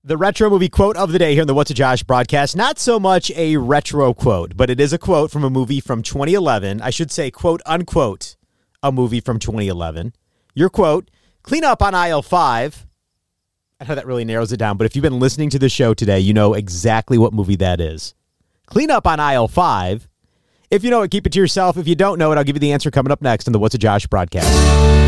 The retro movie quote of the day here in the What's a Josh broadcast. Not so much a retro quote, but it is a quote from a movie from 2011. I should say, quote, unquote, a movie from 2011. Your quote, clean up on aisle 5. I know that really narrows it down, but if you've been listening to the show today, you know exactly what movie that is. Clean up on aisle 5. If you know it, keep it to yourself. If you don't know it, I'll give you the answer coming up next in the What's a Josh broadcast.